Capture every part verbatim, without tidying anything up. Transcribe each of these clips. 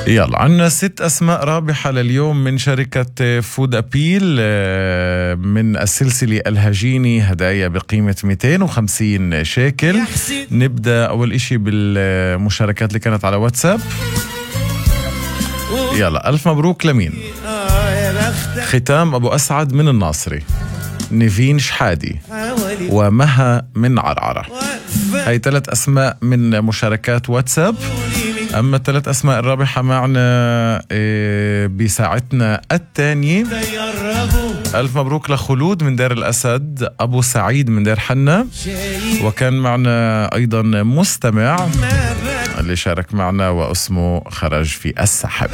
يلا عنا ست أسماء رابحة لليوم من شركة فود أبيل من السلسلة الهجيني، هدايا بقيمة مئتين وخمسين شيكل. نبدأ أول إشي بالمشاركات اللي كانت على واتساب. يلا ألف مبروك لمين؟ ختام أبو أسعد من الناصري، نيفين شحادي، ومها من عرعرة. هاي ثلاث أسماء من مشاركات واتساب. أما الثلاث أسماء الرابحة معنا إيه بساعتنا الثانية. ألف مبروك لخلود من دير الأسد، أبو سعيد من دير حنا، وكان معنا أيضا مستمع اللي شارك معنا واسمه خرج في السحب.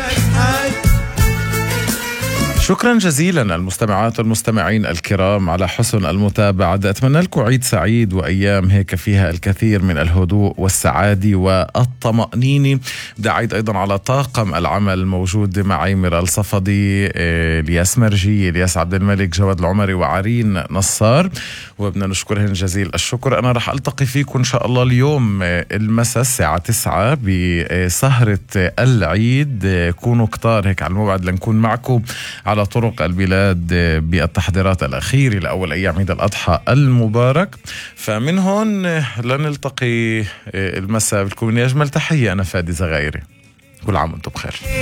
شكرا جزيلا المستمعات والمستمعين الكرام على حسن المتابعة. أتمنى لكم عيد سعيد وأيام هيك فيها الكثير من الهدوء والسعادة والطمأنينة. بدي أعيد أيضا على طاقم العمل موجود معي: ميرال صفدي، الياس مرجي، الياس عبد الملك، جواد العمري، وعرين نصار، وبدنا نشكرهن جزيل الشكر. أنا رح ألتقي فيكم إن شاء الله اليوم المساء الساعة تسعة بسهرة العيد. كونوا كتار هيك على الموعد لنكون معكم على طرق البلاد بالتحضيرات الأخيرة لأول أيام عيد الأضحى المبارك. فمن هون لنلتقي المساء. بكم أجمل تحية، أنا فادي زغيري، كل عام وانتم بخير.